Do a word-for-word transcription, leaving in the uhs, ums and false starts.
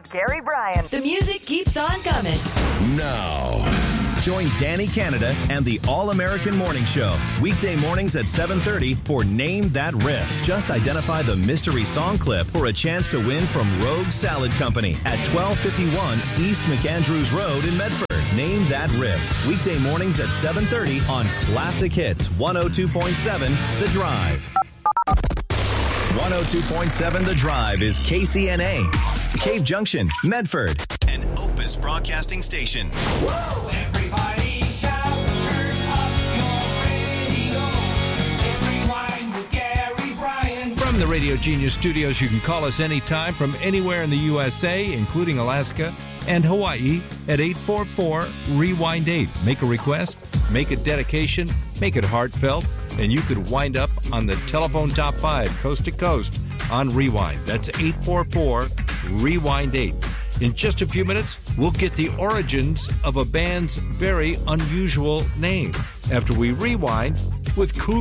with Gary Bryan. The music keeps on coming. Now, join Danny Canada and the All-American Morning Show. Weekday mornings at seven thirty for Name That Riff. Just identify the mystery song clip for a chance to win from Rogue Salad Company at twelve fifty-one East McAndrews Road in Medford. Name That Riff. Weekday mornings at seven thirty on Classic Hits one oh two point seven The Drive. one oh two point seven The Drive is K C N A, Cave Junction, Medford, an Opus Broadcasting Station. Whoa, everybody shout, turn up your radio. It's Rewind with Gary Bryan. From the Radio Genius Studios, you can call us anytime from anywhere in the U S A, including Alaska and Hawaii, at eight four four, rewind eight. Make a request, make a dedication, make it heartfelt, and you could wind up on the telephone top five, coast to coast, on Rewind. That's eight four four, rewind eight. In just a few minutes, we'll get the origins of a band's very unusual name after we rewind with Cool